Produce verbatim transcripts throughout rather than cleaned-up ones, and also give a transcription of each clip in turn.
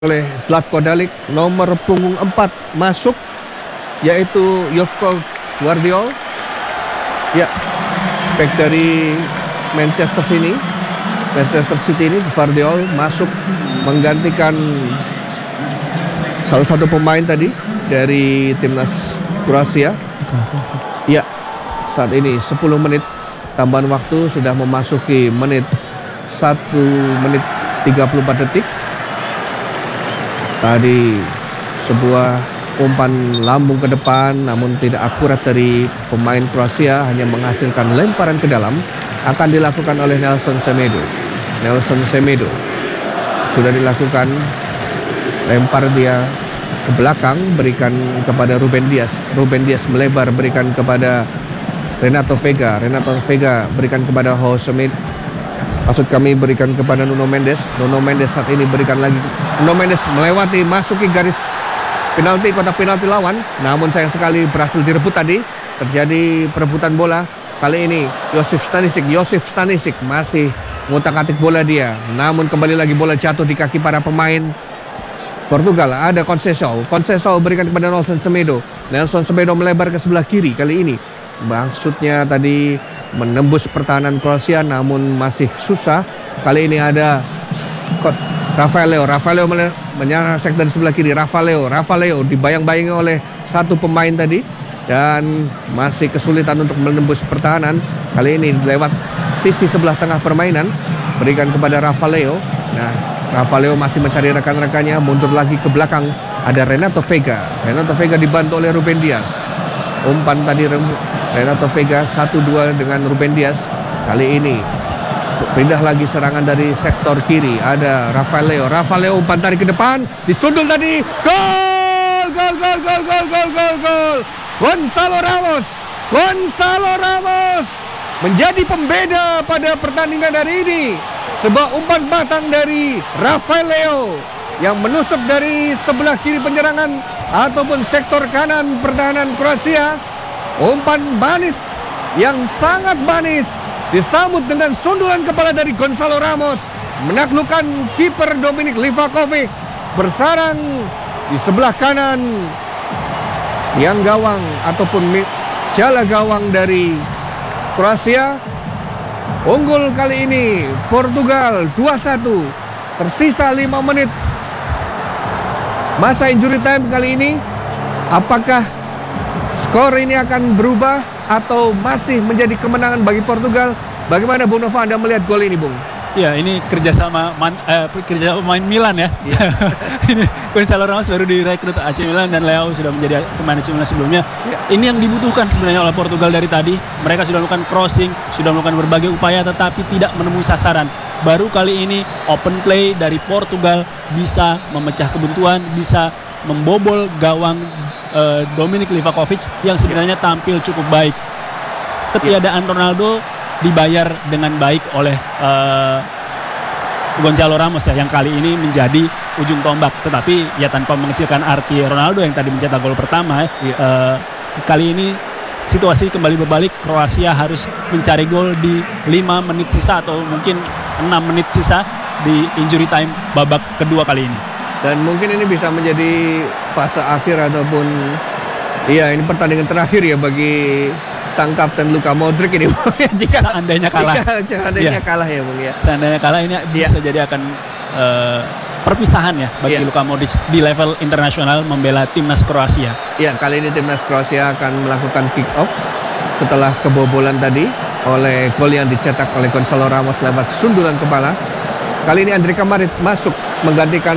oleh Zlatko Dalic, nomor punggung empat masuk yaitu Joško Gvardiol. Ya, back dari Manchester sini, Manchester City ini, Gvardiol masuk menggantikan salah satu pemain tadi dari timnas Kroasia. Ya, saat ini sepuluh menit tambahan waktu sudah memasuki menit satu menit tiga puluh empat detik. Tadi sebuah umpan lambung ke depan namun tidak akurat dari pemain Kroasia, hanya menghasilkan lemparan ke dalam. Akan dilakukan oleh Nelson Semedo. Nelson Semedo sudah dilakukan, lempar dia ke belakang, berikan kepada Ruben Dias. Ruben Dias melebar, berikan kepada Renato Vega. Renato Vega berikan kepada Jose Med Maksud kami berikan kepada Nuno Mendes. Nuno Mendes saat ini berikan lagi. Nuno Mendes melewati, masuki garis penalti, kotak penalti lawan. Namun sayang sekali berhasil direbut tadi. Terjadi perebutan bola. Kali ini Josip Stanisic. Josip Stanisic masih ngutak-atik bola dia. Namun kembali lagi bola jatuh di kaki para pemain Portugal. Ada Conceição. Conceição berikan kepada Nelson Semedo. Nelson Semedo melebar ke sebelah kiri kali ini. Maksudnya tadi menembus pertahanan Kroasia namun masih susah. Kali ini ada Rafael Leo. Rafael Leo menyerang sektor dari sebelah kiri. Rafael Leo. Rafael Leo dibayang-bayangi oleh satu pemain tadi dan masih kesulitan untuk menembus pertahanan. Kali ini lewat sisi sebelah tengah permainan, berikan kepada Rafael Leo. Nah, Rafael Leo masih mencari rekan-rekannya, mundur lagi ke belakang. Ada Renato Vega. Renato Vega dibantu oleh Ruben Dias. Umpan tadi Renato Vega satu dua dengan Ruben Dias. Kali ini pindah lagi serangan dari sektor kiri. Ada Rafael Leo. Rafael Leo umpan tarik ke depan, disundul tadi. Gol! Gol, gol, gol, gol, gol, gol, gol. Gonçalo Ramos. Gonçalo Ramos menjadi pembeda pada pertandingan hari ini. Sebuah umpan batang dari Rafael Leo yang menusuk dari sebelah kiri penyerangan ataupun sektor kanan pertahanan Kroasia. Umpan manis yang sangat manis disambut dengan sundulan kepala dari Gonçalo Ramos, menaklukkan kiper Dominik Livakovic. Bersarang di sebelah kanan yang gawang ataupun jala gawang dari Kroasia. Unggul kali ini Portugal dua satu. Tersisa lima menit masa injury time kali ini. Apakah skor ini akan berubah atau masih menjadi kemenangan bagi Portugal? Bagaimana Bung Nova, Anda melihat gol ini, Bung? Ya, ini kerjasama man, eh, kerja pemain Milan ya. Yeah. Ini Gonçalo Ramos baru direkrut A C Milan dan Leo sudah menjadi pemain A C Milan sebelumnya. Yeah. Ini yang dibutuhkan sebenarnya oleh Portugal dari tadi. Mereka sudah melakukan crossing, sudah melakukan berbagai upaya tetapi tidak menemui sasaran. Baru kali ini open play dari Portugal bisa memecah kebuntuan, bisa membobol gawang uh, Dominik Livakovic yang sebenarnya tampil cukup baik. Ketiadaan Ronaldo dibayar dengan baik oleh uh, Gonçalo Ramos ya, yang kali ini menjadi ujung tombak. Tetapi ya tanpa mengecilkan arti Ronaldo yang tadi mencetak gol pertama ya. uh, Kali ini situasi kembali berbalik. Kroasia harus mencari gol di lima menit sisa atau mungkin enam menit sisa di injury time babak kedua kali ini. Dan mungkin ini bisa menjadi fase akhir ataupun iya ini pertandingan terakhir ya bagi sang kapten Luka Modric ini. Jika seandainya kalah, jika, seandainya ya. kalah ya Bung ya. Seandainya kalah ini bisa ya. jadi akan uh, perpisahan ya bagi ya. Luka Modric di level internasional membela timnas Kroasia. Ya, kali ini timnas Kroasia akan melakukan kick off setelah kebobolan tadi oleh gol yang dicetak oleh Gonçalo Ramos lewat sundulan kepala. Kali ini Andrika Marit masuk menggantikan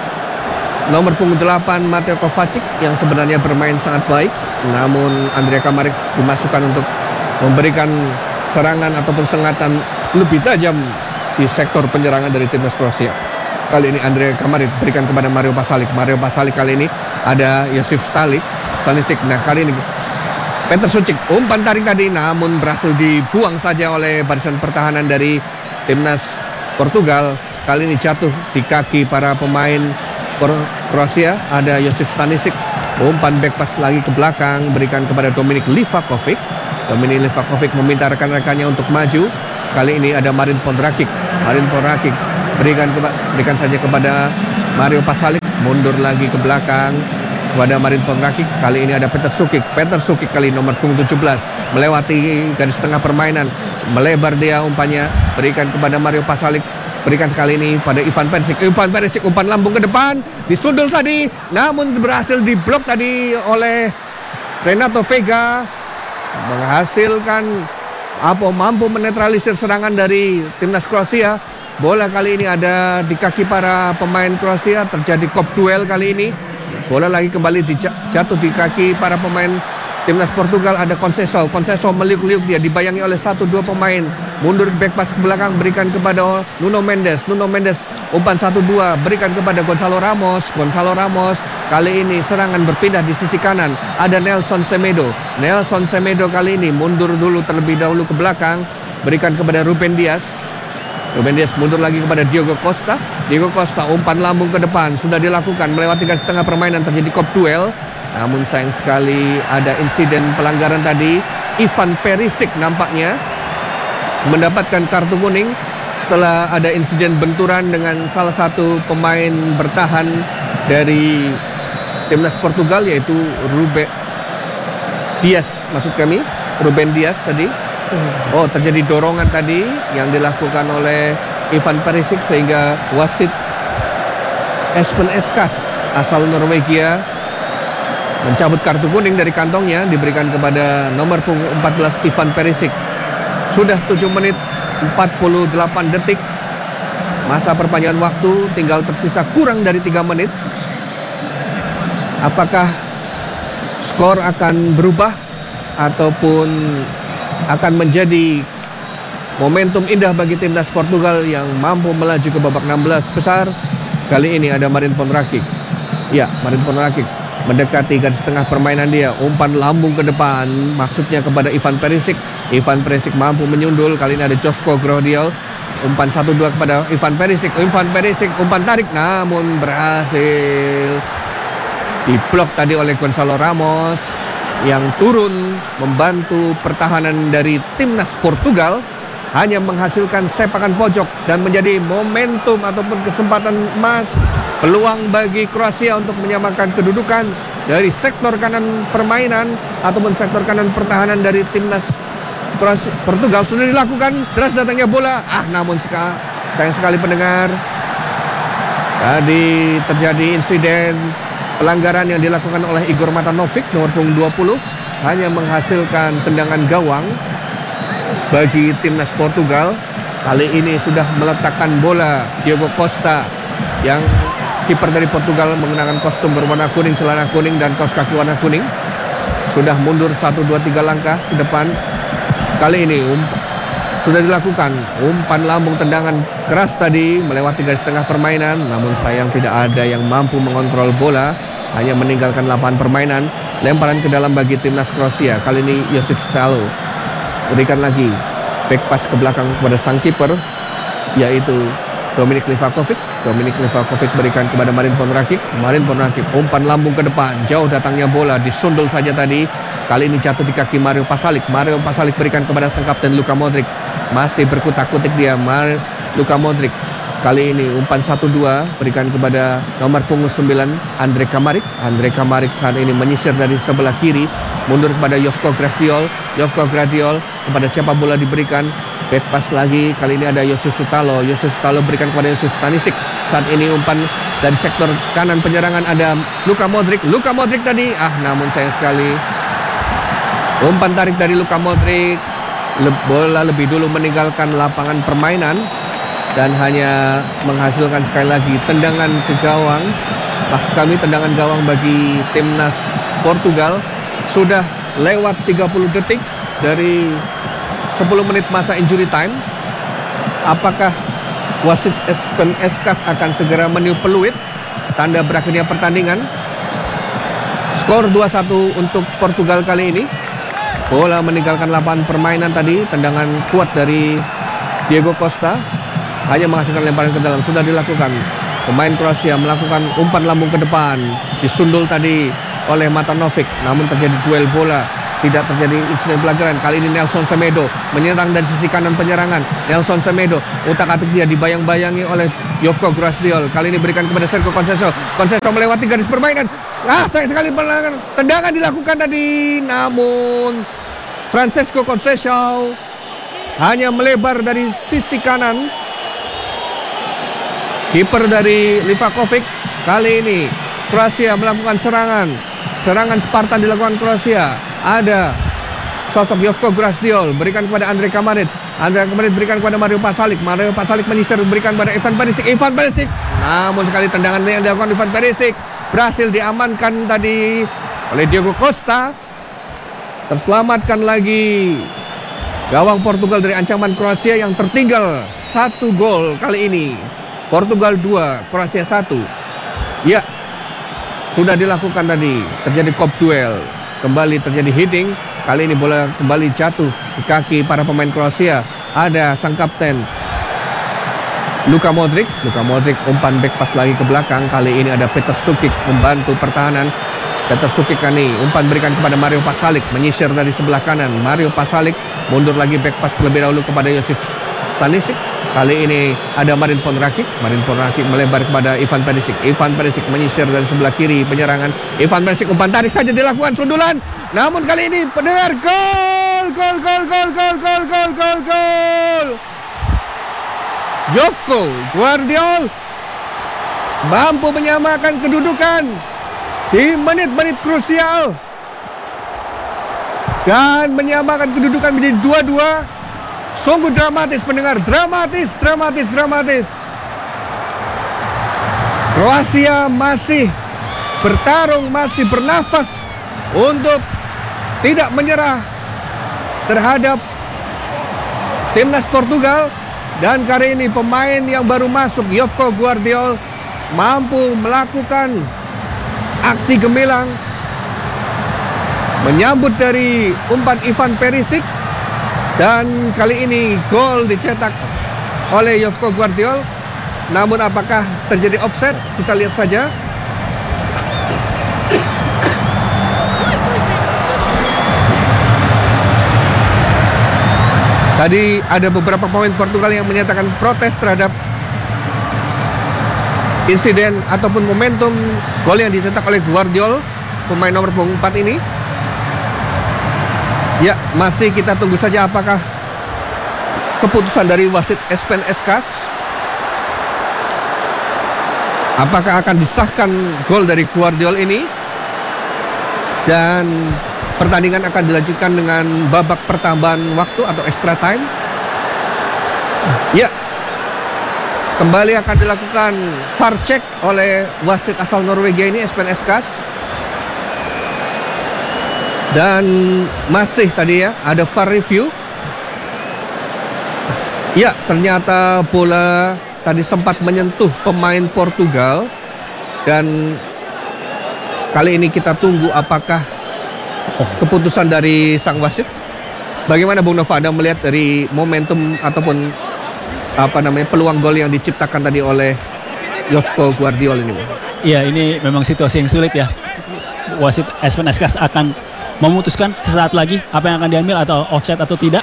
nomor punggung delapan Mateo Kovacic yang sebenarnya bermain sangat baik. Namun Andrija Kramaric dimasukkan untuk memberikan serangan ataupun sengatan lebih tajam di sektor penyerangan dari timnas Kroasia. Kali ini Andrija Kramaric berikan kepada Mario Pasalic. Mario Pasalic kali ini ada Josip Stalik, Stanisic. Nah kali ini Petar Sucic umpan tarik tadi namun berhasil dibuang saja oleh barisan pertahanan dari timnas Portugal. Kali ini jatuh di kaki para pemain Kroasia. Ada Josip Stanisic. Umpan back pass lagi ke belakang, berikan kepada Dominik Livakovic. Dominik Livakovic meminta rekan-rekannya untuk maju. Kali ini ada Marin Pondrakic. Marin Pondrakic Berikan ke, berikan saja kepada Mario Pasalic, mundur lagi ke belakang kepada Marin Pongrakic. Kali ini ada Peter Sukic. Peter Sukic kali nomor punggung tujuh belas melewati garis tengah permainan, melebar dia umpannya, berikan kepada Mario Pasalic. Berikan kali ini pada Ivan Perisic. Ivan Perisic umpan lambung ke depan, disundul tadi, namun berhasil diblok tadi oleh Renato Vega, menghasilkan apa mampu menetralisir serangan dari timnas Kroasia. Bola kali ini ada di kaki para pemain Kroasia, terjadi kop duel kali ini. Bola lagi kembali jatuh di kaki para pemain timnas Portugal. Ada Conceição, Conceição meliuk-liuk dia, dibayangi oleh satu dua pemain. Mundur back pass ke belakang, berikan kepada Nuno Mendes. Nuno Mendes umpan satu dua, berikan kepada Gonzalo Ramos. Gonzalo Ramos kali ini serangan berpindah di sisi kanan. Ada Nelson Semedo. Nelson Semedo kali ini mundur dulu terlebih dahulu ke belakang, berikan kepada Ruben Dias. Ruben Dias mundur lagi kepada Diogo Costa. Diogo Costa umpan lambung ke depan, sudah dilakukan melewati garis tengah permainan, terjadi kop duel. Namun sayang sekali ada insiden pelanggaran tadi. Ivan Perisic nampaknya mendapatkan kartu kuning setelah ada insiden benturan dengan salah satu pemain bertahan dari timnas Portugal, yaitu Ruben Dias maksud kami, Ruben Dias tadi. Oh, terjadi dorongan tadi yang dilakukan oleh Ivan Perisic sehingga wasit Espen Eskas asal Norwegia mencabut kartu kuning dari kantongnya, diberikan kepada nomor punggung empat belas Ivan Perisic. Sudah tujuh menit empat puluh delapan detik masa perpanjangan waktu, tinggal tersisa kurang dari tiga menit. Apakah skor akan berubah ataupun akan menjadi momentum indah bagi timnas Portugal yang mampu melaju ke babak enam belas besar? Kali ini ada Marin Pongrakic. Ya, Marin Pongrakic mendekati garis tengah permainan dia, umpan lambung ke depan, maksudnya kepada Ivan Perisic. Ivan Perisic mampu menyundul, kali ini ada Josko Gvardiol. Umpan satu dua kepada Ivan Perisic. Ivan Perisic umpan tarik, namun berhasil diblok tadi oleh Gonzalo Ramos yang turun membantu pertahanan dari timnas Portugal, hanya menghasilkan sepakan pojok dan menjadi momentum ataupun kesempatan emas, peluang bagi Kroasia untuk menyamakan kedudukan dari sektor kanan permainan ataupun sektor kanan pertahanan dari timnas Portugal. Sudah dilakukan, deras datangnya bola, ah namun seka, sayang sekali pendengar, tadi terjadi insiden pelanggaran yang dilakukan oleh Igor Matanovic nomor punggung dua puluh, hanya menghasilkan tendangan gawang bagi timnas Portugal. Kali ini sudah meletakkan bola Diogo Costa, yang kiper dari Portugal menggunakan kostum berwarna kuning, celana kuning dan kaos kaki warna kuning. Sudah mundur satu dua tiga langkah ke depan. Kali ini um, sudah dilakukan umpan lambung, tendangan keras tadi melewati garis tengah permainan, namun sayang tidak ada yang mampu mengontrol bola, hanya meninggalkan lapangan permainan. Lemparan ke dalam bagi timnas Kroasia. Kali ini Josip Stalo berikan lagi back pass ke belakang kepada sang kiper, yaitu Dominik Livakovic. Dominik Livakovic berikan kepada Marin Pongrakic. Marin Pongrakic umpan lambung ke depan, jauh datangnya bola, disundul saja tadi. Kali ini jatuh di kaki Mario Pasalic. Mario Pasalic berikan kepada sang kapten Luka Modric. Masih berkutak-kutik dia, Mar Luka Modric. Kali ini umpan satu dua berikan kepada nomor punggung sembilan Andre Kramaric. Andre Kramaric saat ini menyisir dari sebelah kiri, mundur kepada Josko Gvardiol. Josko Gvardiol, kepada siapa bola diberikan? Back pass lagi, kali ini ada Josip Sutalo. Josip Sutalo berikan kepada Josip Stanisic. Saat ini umpan dari sektor kanan penyerangan ada Luka Modric. Luka Modric tadi, ah namun sayang sekali umpan tarik dari Luka Modric, bola lebih dulu meninggalkan lapangan permainan dan hanya menghasilkan sekali lagi tendangan ke gawang. Maksud kami tendangan gawang bagi timnas Portugal. Sudah lewat tiga puluh detik dari sepuluh menit masa injury time. Apakah wasit Espen Eskas akan segera meniup peluit tanda berakhirnya pertandingan? Skor dua satu untuk Portugal kali ini. Bola meninggalkan lapangan permainan tadi, tendangan kuat dari Diogo Costa hanya menghasilkan lemparan ke dalam. Sudah dilakukan, pemain Kroasia melakukan umpan lambung ke depan, disundul tadi oleh Matanovic, namun terjadi duel bola. tidak terjadi insiden pelanggaran. Kali ini Nelson Semedo menyerang dari sisi kanan penyerangan. Nelson Semedo, utak-atik dia dibayang-bayangi oleh Joško Gvardiol. Kali ini berikan kepada Sergio Conceição. Conceição melewati garis permainan. Ah, sayang sekali pelanggaran. Tendangan dilakukan tadi, namun Francesco Conceição hanya melebar dari sisi kanan. Kiper dari Livakovic. Kali ini Kroasia melakukan serangan. Serangan Spartan dilakukan Kroasia. Ada sosok Joško Gvardiol, berikan kepada Andre Kramaric. Andre Kramaric berikan kepada Mario Pasalic. Mario Pasalic menyisir, berikan kepada Ivan Perisic. Ivan Perisic, namun sekali tendangan yang dilakukan Ivan Perisic berhasil diamankan tadi oleh Diogo Costa. Terselamatkan lagi gawang Portugal dari ancaman Kroasia yang tertinggal satu gol kali ini. Portugal dua, Kroasia satu. Ya, sudah dilakukan tadi. Terjadi kop duel. Kembali terjadi hitting. Kali ini bola kembali jatuh di kaki para pemain Kroasia. Ada sang kapten Luka Modric. Luka Modric umpan back pas lagi ke belakang. Kali ini ada Petar Sukic membantu pertahanan. Petar Sukic ini umpan berikan kepada Mario Pasalic, menyisir dari sebelah kanan. Mario Pasalic mundur lagi back pas terlebih dahulu kepada Josip Stanisic. Kali ini ada Marin Pongracic. Marin Pongracic melebar kepada Ivan Perisic. Ivan Perisic menyisir dari sebelah kiri penyerangan. Ivan Perisic umpan tarik saja dilakukan sundulan. Namun kali ini pendengar, gol, gol, gol, gol, gol, gol, gol, gol, gol. Joško Gvardiol mampu menyamakan kedudukan di menit-menit krusial dan menyamakan kedudukan menjadi dua dua. Sungguh dramatis pendengar, dramatis, dramatis, dramatis. Kroasia masih bertarung, masih bernafas untuk tidak menyerah terhadap timnas Portugal. Dan kali ini pemain yang baru masuk, Joško Gvardiol, mampu melakukan aksi gemilang, menyambut dari umpan Ivan Perisic. Dan kali ini gol dicetak oleh Joško Gvardiol. Namun apakah terjadi offset? Kita lihat saja. Tadi ada beberapa pemain Portugal yang menyatakan protes terhadap insiden ataupun momentum gol yang dicetak oleh Gvardiol, pemain nomor punggung empat ini. Ya, masih kita tunggu saja apakah keputusan dari wasit Espen Eskas. Apakah akan disahkan gol dari Gvardiol ini. Dan pertandingan akan dilanjutkan dengan babak pertambahan waktu atau extra time. Ya, kembali akan dilakukan V A R check oleh wasit asal Norwegia ini, Espen Eskas. Dan masih tadi ya ada V A R review. Ya, ternyata bola tadi sempat menyentuh pemain Portugal. Dan kali ini kita tunggu apakah keputusan dari sang wasit. Bagaimana Bung Nova, Anda melihat dari momentum ataupun apa namanya peluang gol yang diciptakan tadi oleh Joško Gvardiol ini? Iya, ini memang situasi yang sulit ya. Wasit Espen Eskas akan memutuskan sesaat lagi apa yang akan diambil, atau offside atau tidak.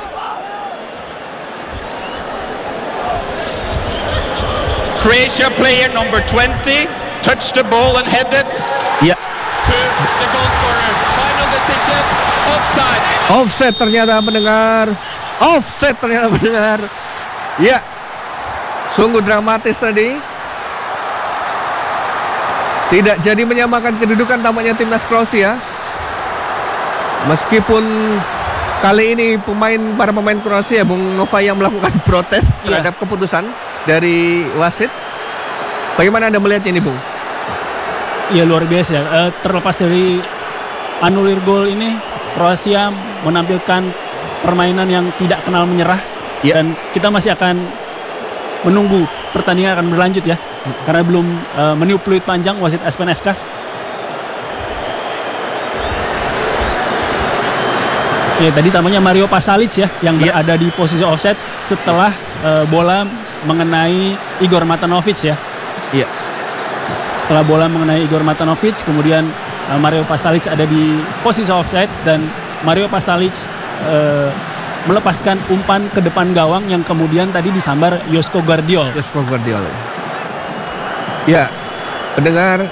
Croatia player number twenty touched the ball and headed ya. to the goal scorer. Final decision, offside. Offset ternyata mendengar. Offset ternyata mendengar. Ya. Sungguh dramatis tadi. Tidak jadi menyamakan kedudukan tampaknya timnas Kroasia. Meskipun kali ini pemain para pemain Kroasia, Bung Nova, yang melakukan protes terhadap yeah. keputusan dari wasit. Bagaimana Anda melihatnya ini, Bung? Iya, luar biasa ya. E, terlepas dari anulir gol ini, Kroasia menampilkan permainan yang tidak kenal menyerah. Yeah. Dan kita masih akan menunggu pertandingan akan berlanjut ya. Hmm. Karena belum e, meniup peluit panjang wasit Espen Eskas. Ya, tadi tampaknya Mario Pasalic ya yang yeah. berada di posisi offside setelah uh, bola mengenai Igor Matanovic ya. Iya. Yeah. Setelah bola mengenai Igor Matanovic, kemudian uh, Mario Pasalic ada di posisi offside dan Mario Pasalic uh, melepaskan umpan ke depan gawang yang kemudian tadi disambar Josko Gvardiol. Josko Gvardiol. Ya, pendengar,